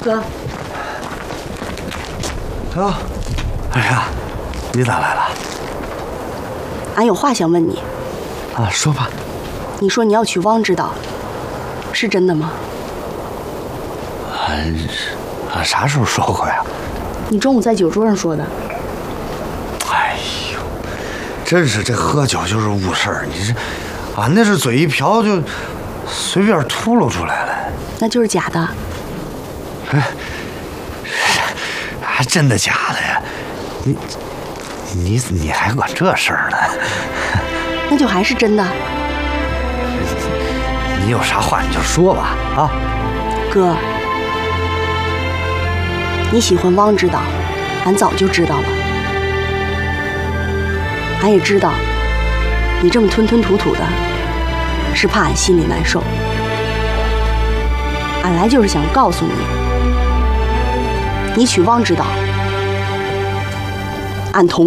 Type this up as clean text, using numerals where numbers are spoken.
哥。 哥，哎呀，你咋来了？ 俺有话想问你。 啊，说吧。 你说你要娶汪指导，是真的吗？ 啥时候说过呀？ 你中午在酒桌上说的。 哎呦，真是这喝酒就是误事儿。你这，俺那是嘴一瓢就随便秃噜出来了。 那就是假的。 还真的假的呀？你还管这事儿呢？ 那就还是真的。 你有啥话你就说吧，啊？ 哥，你喜欢汪指导，俺早就知道了。俺也知道，你这么吞吞吐吐的，是怕俺心里难受。俺来就是想告诉你，你娶汪指导，俺同意。